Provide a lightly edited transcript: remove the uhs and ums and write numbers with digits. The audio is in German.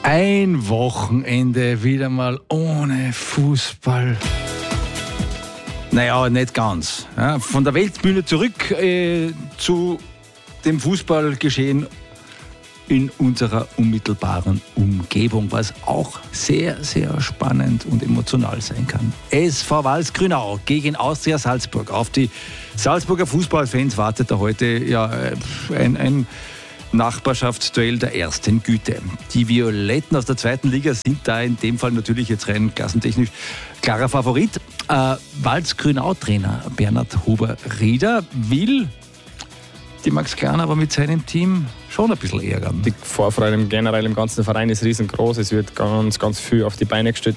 Ein Wochenende wieder mal ohne Fußball. Naja, nicht ganz. Ja, von der Weltbühne zurück zu dem Fußballgeschehen in unserer unmittelbaren Umgebung, was auch sehr, sehr spannend und emotional sein kann. SV Walsgrünau gegen Austria Salzburg. Auf die Salzburger Fußballfans wartet da heute ein Nachbarschaftsduell der ersten Güte. Die Violetten aus der zweiten Liga sind da in dem Fall natürlich jetzt rein klassentechnisch klarer Favorit. Walsgrünau-Trainer Bernhard Huber-Rieder will die Max Klein aber mit seinem Team schon ein bisschen ärgern. Die Vorfreude generell im ganzen Verein ist riesengroß. Es wird ganz, ganz viel auf die Beine gestellt.